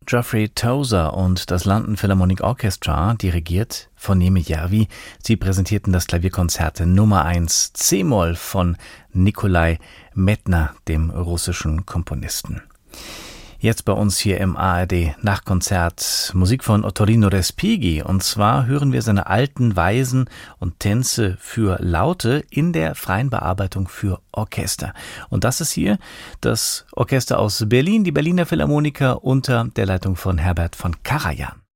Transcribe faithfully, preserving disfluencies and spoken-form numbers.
Geoffrey Tozer und das London Philharmonic Orchestra, dirigiert von Niemi Järvi. Sie präsentierten das Klavierkonzert Nummer eins C-Moll von Nikolai Medtner, dem russischen Komponisten. Jetzt bei uns hier im A R D Nachtkonzert Musik von Ottorino Respighi. Und zwar hören wir seine alten Weisen und Tänze für Laute in der freien Bearbeitung für Orchester. Und das ist hier das Orchester aus Berlin, die Berliner Philharmoniker unter der Leitung von Herbert von Karajan.